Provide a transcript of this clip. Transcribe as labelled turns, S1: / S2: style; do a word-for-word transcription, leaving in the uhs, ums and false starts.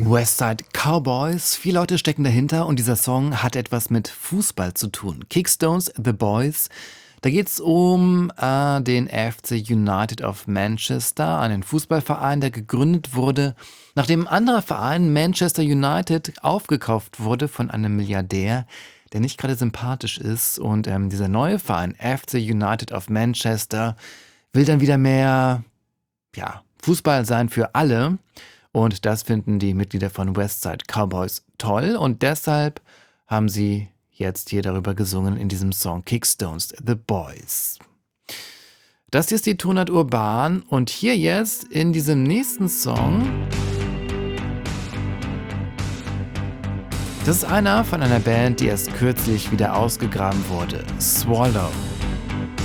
S1: Westside Cowboys, vier Leute stecken dahinter und dieser Song hat etwas mit Fußball zu tun. Kickstones, The Boys. Da geht es um äh, den F C United of Manchester, einen Fußballverein, der gegründet wurde, nachdem ein anderer Verein, Manchester United, aufgekauft wurde von einem Milliardär, der nicht gerade sympathisch ist. Und ähm, dieser neue Verein, F C United of Manchester, will dann wieder mehr ja, Fußball sein für alle. Und das finden die Mitglieder von Westside Cowboys toll. Und deshalb haben sie jetzt hier darüber gesungen in diesem Song Kickstones, The Boys. Das hier ist die Tonart Urban. Und hier jetzt in diesem nächsten Song, das ist einer von einer Band, die erst kürzlich wieder ausgegraben wurde. Swallow.